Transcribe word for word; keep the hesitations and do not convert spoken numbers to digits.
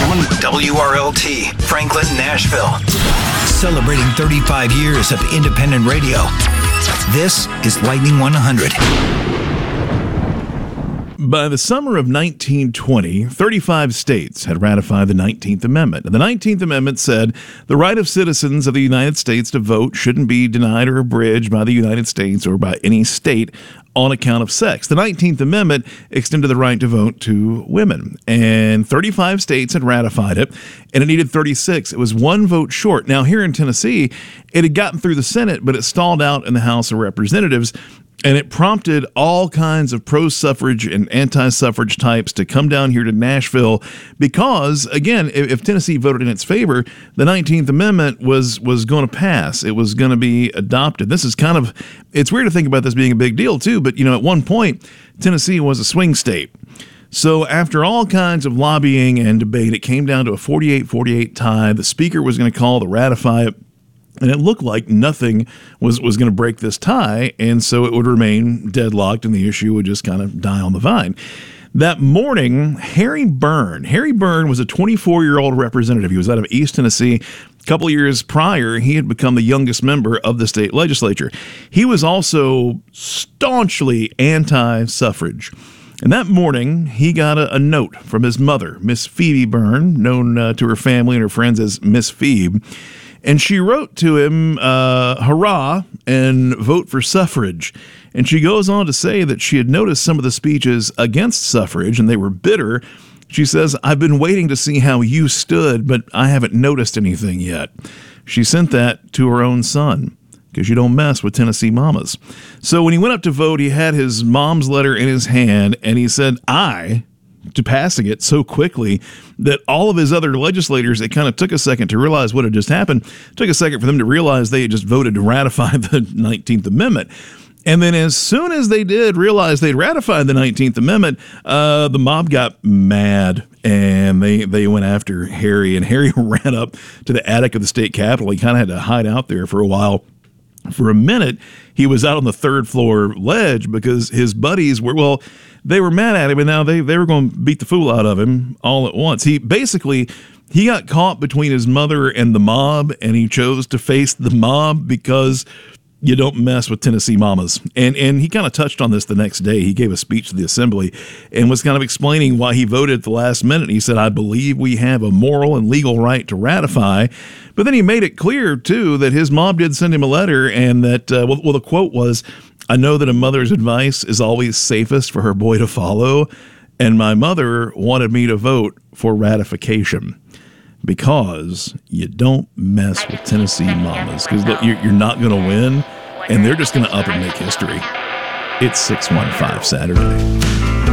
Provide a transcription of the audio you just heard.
W R L T, Franklin, Nashville. Celebrating thirty-five years of independent radio. This is Lightning one hundred. By the summer of nineteen twenty, thirty-five states had ratified the nineteenth Amendment. And the nineteenth Amendment said the right of citizens of the United States to vote shouldn't be denied or abridged by the United States or by any state on account of sex. The nineteenth Amendment extended the right to vote to women, and thirty-five states had ratified it, and it needed thirty-six. It was one vote short. Now, here in Tennessee, it had gotten through the Senate, but it stalled out in the House of Representatives, and it prompted all kinds of pro-suffrage and anti-suffrage types to come down here to Nashville because, again, if, if Tennessee voted in its favor, the nineteenth Amendment was was going to pass. It was going to be adopted. This is kind of, it's weird to think about this being a big deal, too, but, you know, at one point, Tennessee was a swing state. So after all kinds of lobbying and debate, it came down to a forty-eight forty-eight tie. The speaker was going to call to ratify it. And it looked like nothing was, was going to break this tie, and so it would remain deadlocked, and the issue would just kind of die on the vine. That morning, Harry Byrne, Harry Byrne was a twenty-four-year-old representative. He was out of East Tennessee. A couple of years prior, he had become the youngest member of the state legislature. He was also staunchly anti-suffrage. And that morning, he got a, a note from his mother, Miss Phoebe Byrne, known uh, to her family and her friends as Miss Phoebe. And she wrote to him, uh, hurrah, and vote for suffrage. And she goes on to say that she had noticed some of the speeches against suffrage, and they were bitter. She says, I've been waiting to see how you stood, but I haven't noticed anything yet. She sent that to her own son, because you don't mess with Tennessee mamas. So when he went up to vote, he had his mom's letter in his hand, and he said, I... to passing it so quickly that all of his other legislators, it kind of took a second to realize what had just happened. It took a second for them to realize they had just voted to ratify the nineteenth Amendment. And then as soon as they did realize they'd ratified the nineteenth Amendment, uh, the mob got mad and they, they went after Harry. And Harry ran up to the attic of the state capitol. He kind of had to hide out there for a while. For a minute, he was out on the third floor ledge because his buddies were, well, they were mad at him, and now they, they were going to beat the fool out of him all at once. He basically, he got caught between his mother and the mob, and he chose to face the mob because you don't mess with Tennessee mamas. And and he kind of touched on this the next day. He gave a speech to the assembly and was kind of explaining why he voted at the last minute. He said, I believe we have a moral and legal right to ratify. But then he made it clear, too, that his mom did send him a letter, and that, uh, well, well, the quote was, I know that a mother's advice is always safest for her boy to follow, and my mother wanted me to vote for ratification because you don't mess with Tennessee mamas, because you're, you're not going to win, and they're just going to up and make history. It's six one five Saturday.